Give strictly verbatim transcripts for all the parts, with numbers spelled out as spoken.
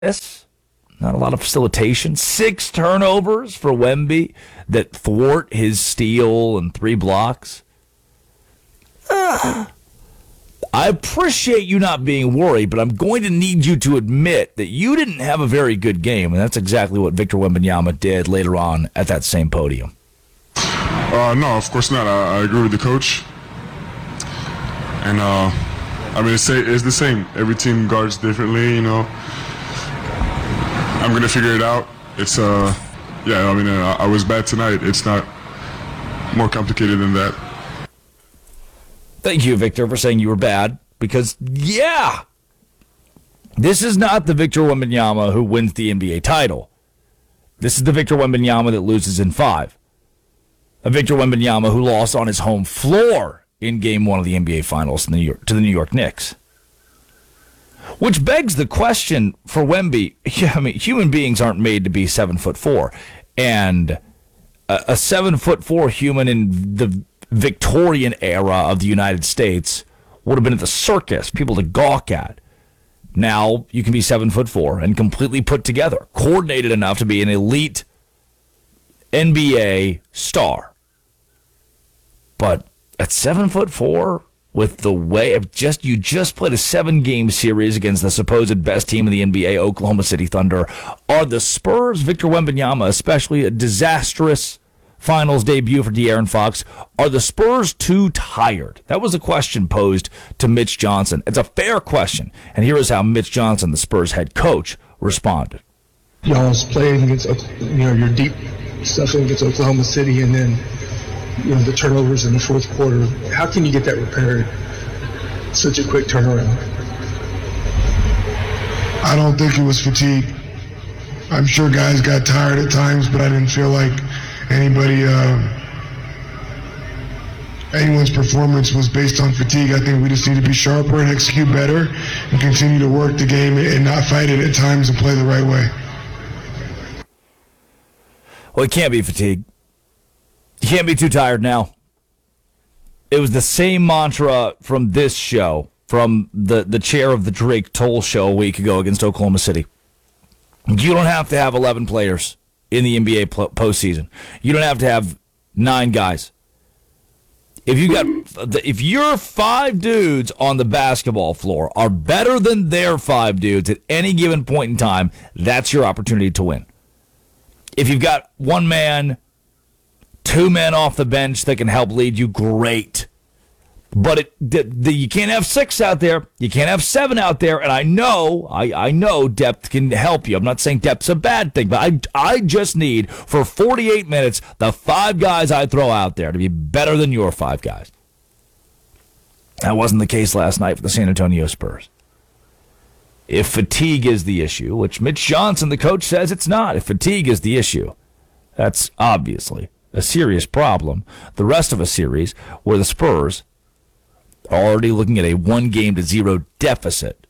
Yes, not a lot of facilitation. Six turnovers for Wemby that thwart his steal and three blocks. Uh, I appreciate you not being worried, but I'm going to need you to admit that you didn't have a very good game, and that's exactly what Victor Wembanyama did later on at that same podium. Uh, no, of course not. I, I agree with the coach. And, uh, I mean, it's, it's the same. Every team guards differently, you know. I'm going to figure it out. It's, uh, yeah, I mean, uh, I was bad tonight. It's not more complicated than that. Thank you, Victor, for saying you were bad, because, yeah, this is not the Victor Wembanyama who wins the N B A title. This is the Victor Wembanyama that loses in five. A Victor Wembanyama who lost on his home floor in Game one of the N B A Finals in the New York, to the New York Knicks. Which begs the question for Wemby. I mean, human beings aren't made to be seven foot four, and a, a seven foot four human in the Victorian era of the United States would have been at the circus, people to gawk at. Now you can be seven foot four and completely put together, coordinated enough to be an elite N B A star. But at seven foot four, with the way of just you just played a seven game series against the supposed best team in the N B A, Oklahoma City Thunder, are the Spurs, Victor Wembanyama, especially a disastrous finals debut for De'Aaron Fox, are the Spurs too tired? That was a question posed to Mitch Johnson. It's a fair question, and here is how Mitch Johnson, the Spurs head coach, responded. Y'all's playing against, you know, your deep stuff against Oklahoma City, and then, you know, the turnovers in the fourth quarter. How can you get that repaired? Such a quick turnaround. I don't think it was fatigue. I'm sure guys got tired at times, but I didn't feel like anybody, uh, anyone's performance was based on fatigue. I think we just need to be sharper and execute better and continue to work the game and not fight it at times and play the right way. Well, it can't be fatigue. You can't be too tired now. It was the same mantra from this show, from the, the chair of the Drake Toll show a week ago against Oklahoma City. You don't have to have eleven players in the N B A postseason. You don't have to have nine guys. If you got, if your five dudes on the basketball floor are better than their five dudes at any given point in time, that's your opportunity to win. If you've got one man, two men off the bench that can help lead you, great. But it, the, the, you can't have six out there. You can't have seven out there. And I know, I, I know depth can help you. I'm not saying depth's a bad thing, but I, I just need, for forty-eight minutes, the five guys I throw out there to be better than your five guys. That wasn't the case last night for the San Antonio Spurs. If fatigue is the issue, which Mitch Johnson, the coach, says it's not, if fatigue is the issue, that's obviously a serious problem. The rest of a series where the Spurs are already looking at a one-game to zero deficit,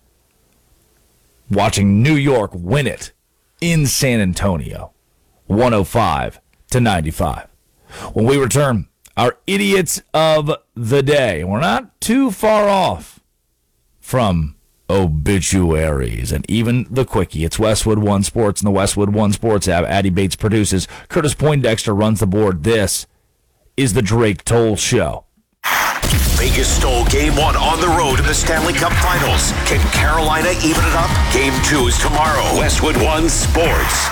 watching New York win it in San Antonio, one oh five to ninety-five. When we return, our idiots of the day. We're not too far off from obituaries and even the quickie. It's Westwood One Sports and the Westwood One Sports app. Addy Bates produces. Curtis Poindexter runs the board. This is the Drake Toll Show. Vegas stole game one on the road in the Stanley Cup Finals. Can Carolina even it up? Game two is tomorrow. Westwood One Sports.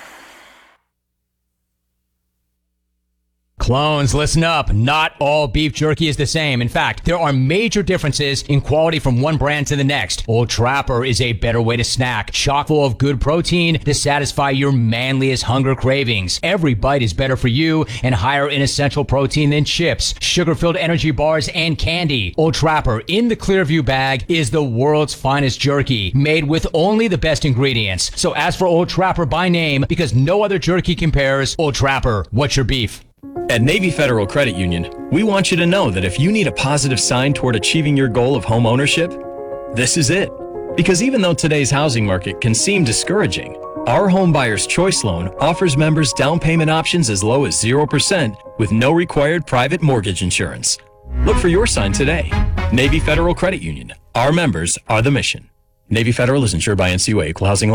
Clones, listen up. Not all beef jerky is the same. In fact, there are major differences in quality from one brand to the next. Old Trapper is a better way to snack, chock full of good protein to satisfy your manliest hunger cravings. Every bite is better for you and higher in essential protein than chips, sugar-filled energy bars, and candy. Old Trapper in the Clearview bag is the world's finest jerky, made with only the best ingredients. So ask for Old Trapper by name because no other jerky compares. Old Trapper, what's your beef? At Navy Federal Credit Union, we want you to know that if you need a positive sign toward achieving your goal of home ownership, this is it. Because even though today's housing market can seem discouraging, our Home Buyer's Choice Loan offers members down payment options as low as zero percent with no required private mortgage insurance. Look for your sign today. Navy Federal Credit Union. Our members are the mission. Navy Federal is insured by N C U A, Equal Housing